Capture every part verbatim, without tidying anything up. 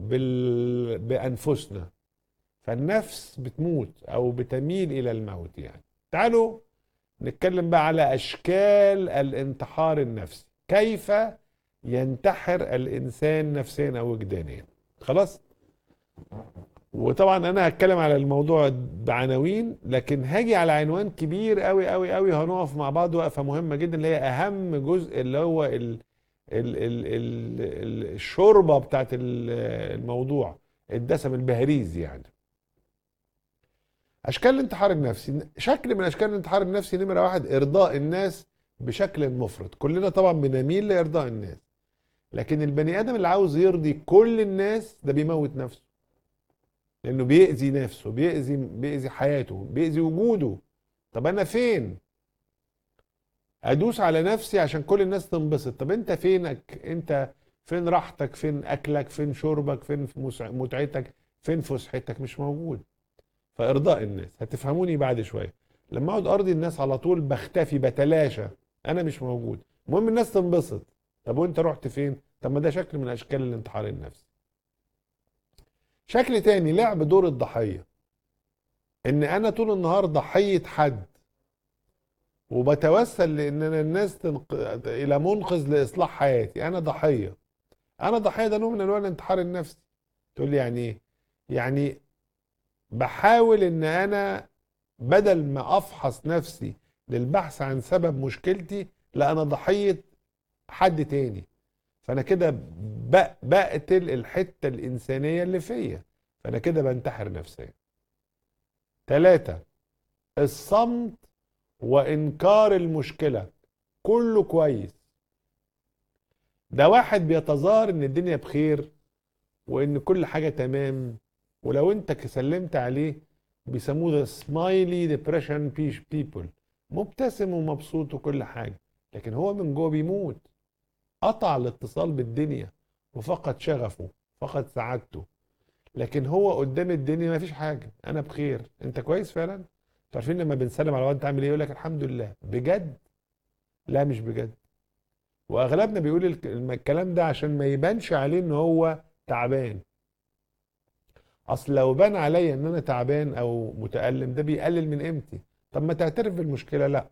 بال... بأنفسنا، فالنفس بتموت أو بتميل إلى الموت يعني. تعالوا نتكلم بقى على أشكال الانتحار النفسي، كيف ينتحر الإنسان نفسيا أو وجدانيا. خلاص، وطبعا أنا هتكلم على الموضوع بعناوين، لكن هاجي على عنوان كبير قوي قوي قوي، هنقف مع بعض وقفة مهمة جدا اللي هي أهم جزء، اللي هو ال... ال... ال... ال... الشوربة بتاعت الموضوع، الدسم البهريز يعني. اشكال الانتحار النفسي، شكل من اشكال الانتحار النفسي نمره واحد ارضاء الناس بشكل مفرط. كلنا طبعا بنميل لارضاء الناس، لكن البني ادم اللي عاوز يرضي كل الناس ده بيموت نفسه، لانه بيأذي نفسه، بيأذي بيأذي حياته، بيأذي وجوده. طب انا فين ادوس على نفسي عشان كل الناس تنبسط؟ طب انت فينك انت؟ فين راحتك؟ فين اكلك؟ فين شربك؟ فين متعتك؟ فين فسحتك؟ مش موجود. فارضاء الناس، هتفهموني بعد شويه. لما اقعد ارضي الناس على طول بختفي، بتلاشى، انا مش موجود، المهم الناس تنبسط. طب وانت رحت فين؟ طب ما ده شكل من اشكال الانتحار النفسي. شكل تاني، لعب دور الضحيه، ان انا طول النهار ضحيه حد، وبتوسل لان أنا الناس تنق... الى منقذ لاصلاح حياتي. انا ضحيه، انا ضحيه، ده نوع من انواع الانتحار النفسي. تقول لي يعني ايه؟ يعني بحاول ان انا بدل ما افحص نفسي للبحث عن سبب مشكلتي، لا انا ضحية حد تاني. فانا كده ب- بقتل الحتة الانسانية اللي فيا، فانا كده بنتحر نفسيا. ثلاثة، الصمت وانكار المشكلة. كله كويس، ده واحد بيتظاهر ان الدنيا بخير وان كل حاجة تمام، ولو انت سلمت عليه بيسموه ده سمايلي ديبريشن بيبل، مبتسم ومبسوط وكل حاجة، لكن هو من جوه بيموت. قطع الاتصال بالدنيا وفقد شغفه، فقد سعادته. لكن هو قدام الدنيا ما فيش حاجة، انا بخير. انت كويس فعلا؟ انتوا عارفين لما بنسلم على واد عامل ايه، يقول لك الحمد لله. بجد؟ لا مش بجد. واغلبنا بيقول الك- الكلام ده عشان ما يبانش عليه ان هو تعبان. اصل لو بان عليا ان انا تعبان او متألم ده بيقلل من قيمتي. طب ما تعترف بالمشكلة؟ لا.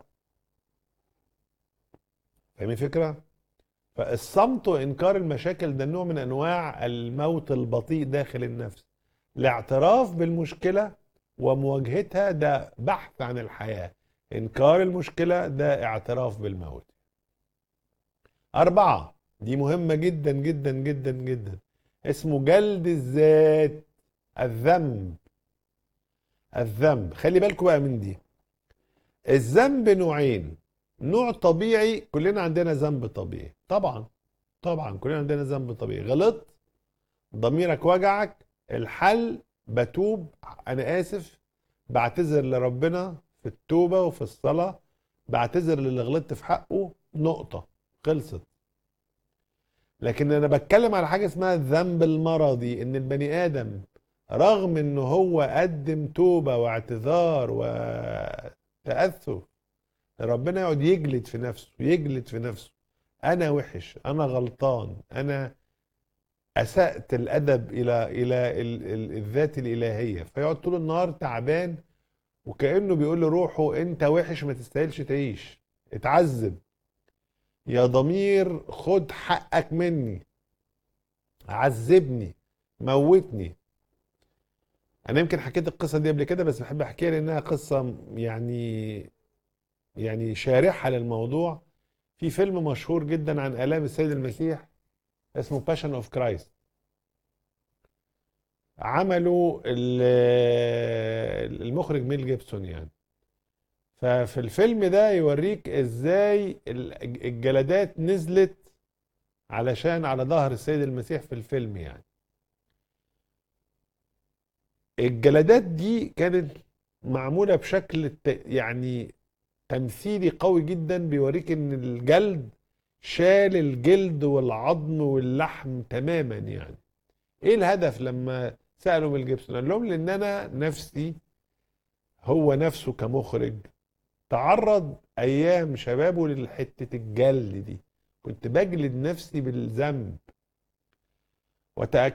فاهمين الفكرة؟ فالصمت وانكار المشاكل ده نوع من انواع الموت البطيء داخل النفس. الاعتراف بالمشكلة ومواجهتها ده بحث عن الحياة، انكار المشكلة ده اعتراف بالموت. اربعة، دي مهمة جدا جدا جدا جدا، اسمه جلد الذات. الذنب، الذنب خلي بالكم بقى من دي. الذنب نوعين، نوع طبيعي، كلنا عندنا ذنب طبيعي طبعا، طبعا كلنا عندنا ذنب طبيعي. غلطت، ضميرك وجعك، الحل بتوب، انا اسف، بعتذر لربنا في التوبة وفي الصلاة، بعتذر للي غلطت في حقه، نقطة، خلصت. لكن انا بتكلم على حاجة اسمها الذنب المرضي، ان البني ادم رغم ان هو قدم توبة واعتذار وتأثر، ربنا يقعد يجلد في نفسه، يجلد في نفسه، انا وحش، انا غلطان، انا اسأت الادب الى الى ال- ال- الذات الالهيه، فيقعد طول النهار تعبان، وكانه بيقول لروحه انت وحش ما تستاهلش تعيش، اتعذب يا ضمير، خد حقك مني، عذبني، موتني. انا يمكن حكيت القصه دي قبل كده، بس بحب احكيها لانها قصه يعني يعني شارحه للموضوع. في فيلم مشهور جدا عن آلام السيد المسيح اسمه باشن اوف كرايست، عمله ال- المخرج ميل جيبسون يعني. ففي الفيلم ده يوريك ازاي ال- الجلدات نزلت علشان على ظهر السيد المسيح في الفيلم يعني. الجلدات دي كانت معمولة بشكل ت- يعني تمثيلي قوي جدا، بيوريك ان الجلد شال الجلد والعظم واللحم تماما يعني. ايه الهدف؟ لما سألوا ميل جيبسون قال لهم لان انا نفسي، هو نفسه كمخرج تعرض ايام شبابه للحتة الجلد دي، كنت بجلد نفسي بالذنب وتأكد